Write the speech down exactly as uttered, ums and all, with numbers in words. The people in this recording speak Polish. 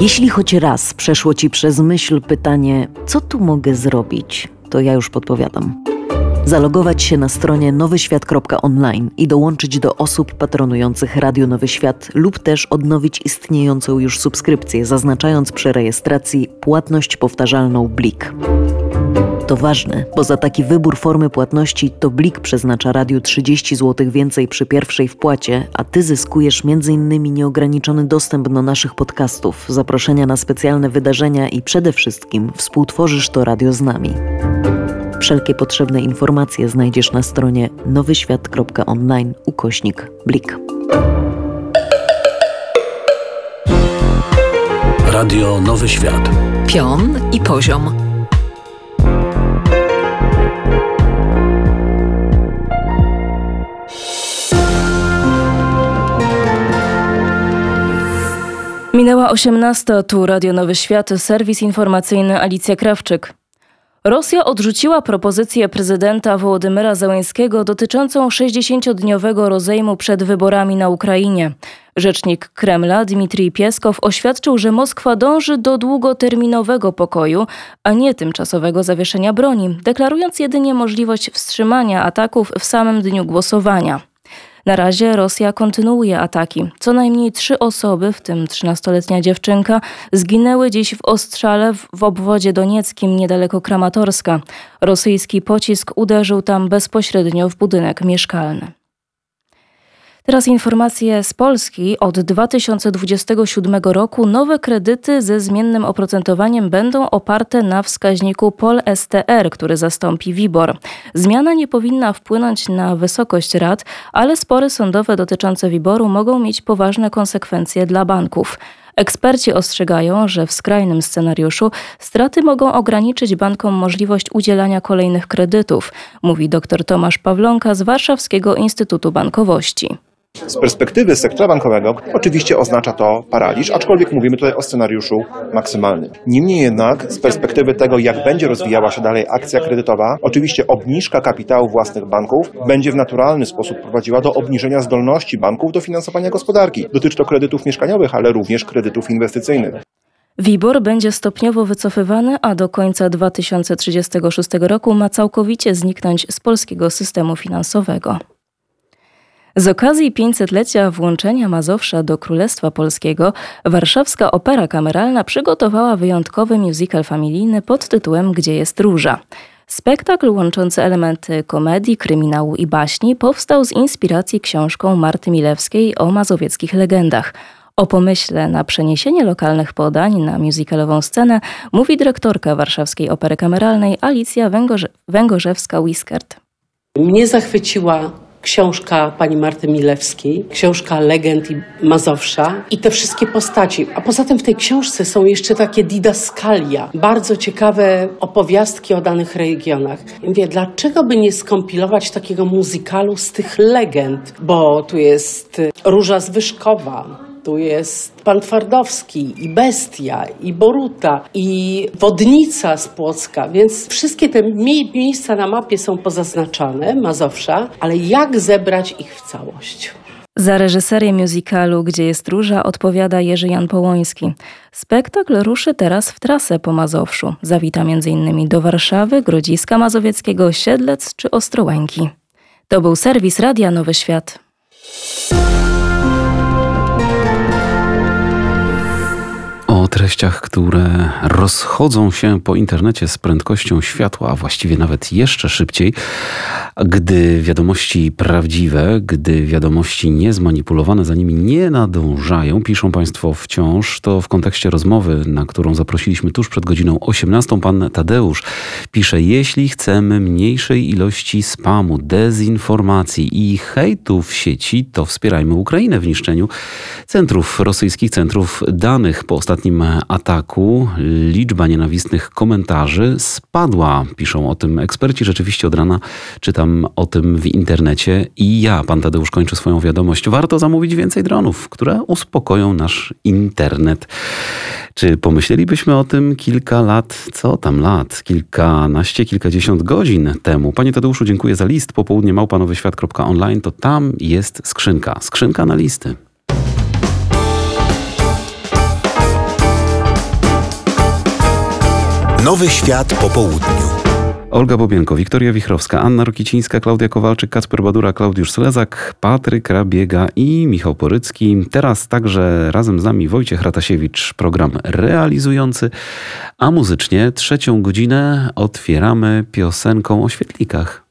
Jeśli choć raz przeszło Ci przez myśl pytanie, co tu mogę zrobić, to ja już podpowiadam. Zalogować się na stronie nowy świat kropka online i dołączyć do osób patronujących Radio Nowy Świat lub też odnowić istniejącą już subskrypcję, zaznaczając przy rejestracji płatność powtarzalną Blik. To ważne, bo za taki wybór formy płatności to Blik przeznacza radiu trzydzieści złotych więcej przy pierwszej wpłacie, a Ty zyskujesz między innymi nieograniczony dostęp do naszych podcastów, zaproszenia na specjalne wydarzenia i przede wszystkim współtworzysz to radio z nami. Wszelkie potrzebne informacje znajdziesz na stronie nowy świat kropka online ukośnik Blik. Radio Nowy Świat. Pion i poziom. Minęła osiemnasta, tu Radio Nowy Świat, serwis informacyjny Alicja Krawczyk. Rosja odrzuciła propozycję prezydenta Wołodymyra Zełenskiego dotyczącą sześćdziesięciodniowego rozejmu przed wyborami na Ukrainie. Rzecznik Kremla Dmitrij Pieskow oświadczył, że Moskwa dąży do długoterminowego pokoju, a nie tymczasowego zawieszenia broni, deklarując jedynie możliwość wstrzymania ataków w samym dniu głosowania. Na razie Rosja kontynuuje ataki. Co najmniej trzy osoby, w tym trzynastoletnia dziewczynka, zginęły dziś w ostrzale w obwodzie donieckim niedaleko Kramatorska. Rosyjski pocisk uderzył tam bezpośrednio w budynek mieszkalny. Teraz informacje z Polski. Od dwa tysiące dwudziestego siódmego roku nowe kredyty ze zmiennym oprocentowaniem będą oparte na wskaźniku Pol S T R, który zastąpi WIBOR. Zmiana nie powinna wpłynąć na wysokość rat, ale spory sądowe dotyczące WIBOR-u mogą mieć poważne konsekwencje dla banków. Eksperci ostrzegają, że w skrajnym scenariuszu straty mogą ograniczyć bankom możliwość udzielania kolejnych kredytów, mówi dr Tomasz Pawlonka z Warszawskiego Instytutu Bankowości. Z perspektywy sektora bankowego oczywiście oznacza to paraliż, aczkolwiek mówimy tutaj o scenariuszu maksymalnym. Niemniej jednak z perspektywy tego, jak będzie rozwijała się dalej akcja kredytowa, oczywiście obniżka kapitału własnych banków będzie w naturalny sposób prowadziła do obniżenia zdolności banków do finansowania gospodarki. Dotyczy to kredytów mieszkaniowych, ale również kredytów inwestycyjnych. WIBOR będzie stopniowo wycofywany, a do końca dwa tysiące trzydziestego szóstego roku ma całkowicie zniknąć z polskiego systemu finansowego. Z okazji pięćsetlecia włączenia Mazowsza do Królestwa Polskiego warszawska Opera Kameralna przygotowała wyjątkowy musical familijny pod tytułem Gdzie jest róża. Spektakl łączący elementy komedii, kryminału i baśni powstał z inspiracji książką Marty Milewskiej o mazowieckich legendach. O pomyśle na przeniesienie lokalnych podań na musicalową scenę mówi dyrektorka Warszawskiej Opery Kameralnej Alicja Węgorze- Węgorzewska-Wiskert. Mnie zachwyciła książka pani Marty Milewskiej, książka legend i Mazowsza i te wszystkie postaci. A poza tym w tej książce są jeszcze takie didaskalia, bardzo ciekawe opowiastki o danych regionach. I mówię, dlaczego by nie skompilować takiego muzykalu z tych legend? Bo tu jest Róża z Wyszkowa, tu jest Pan Twardowski i Bestia, i Boruta, i Wodnica z Płocka, więc wszystkie te mie- miejsca na mapie są pozaznaczane, Mazowsza, ale jak zebrać ich w całość? Za reżyserię musicalu Gdzie jest róża odpowiada Jerzy Jan Połoński. Spektakl ruszy teraz w trasę po Mazowszu. Zawita między innymi do Warszawy, Grodziska Mazowieckiego, Siedlec czy Ostrołęki. To był serwis Radia Nowy Świat. O treściach, które rozchodzą się po internecie z prędkością światła, a właściwie nawet jeszcze szybciej, gdy wiadomości prawdziwe, gdy wiadomości niezmanipulowane za nimi nie nadążają, piszą Państwo wciąż, to w kontekście rozmowy, na którą zaprosiliśmy tuż przed godziną osiemnastą, pan Tadeusz pisze: jeśli chcemy mniejszej ilości spamu, dezinformacji i hejtu w sieci, to wspierajmy Ukrainę w niszczeniu centrów, rosyjskich centrów danych. Po ostatnim ataku liczba nienawistnych komentarzy spadła. Piszą o tym eksperci. Rzeczywiście od rana czytam o tym w internecie i ja, pan Tadeusz, kończę swoją wiadomość. Warto zamówić więcej dronów, które uspokoją nasz internet. Czy pomyślelibyśmy o tym kilka lat, co tam lat, kilkanaście, kilkadziesiąt godzin temu? Panie Tadeuszu, dziękuję za list. Popołudnie małpa nowy świat kropka online, to tam jest skrzynka. Skrzynka na listy. Nowy Świat po południu. Olga Bobienko, Wiktoria Wichrowska, Anna Rokicińska, Klaudia Kowalczyk, Kacper Badura, Klaudiusz Slezak, Patryk Rabiega i Michał Porycki. Teraz także razem z nami Wojciech Ratasiewicz, program realizujący, a muzycznie trzecią godzinę otwieramy piosenką o świetlikach.